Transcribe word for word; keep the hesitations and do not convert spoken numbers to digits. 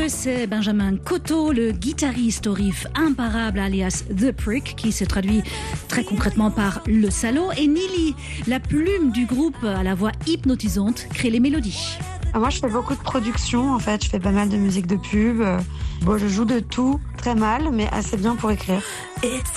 eux, c'est Benjamin Coteau, le guitariste au riff imparable alias The Prick, qui se traduit très concrètement par le salaud, et Nili, la plume du groupe à la voix hypnotisante, crée les mélodies. Moi, je fais beaucoup de production, en fait. Je fais pas mal de musique de pub. Bon, je joue de tout, très mal, mais assez bien pour écrire.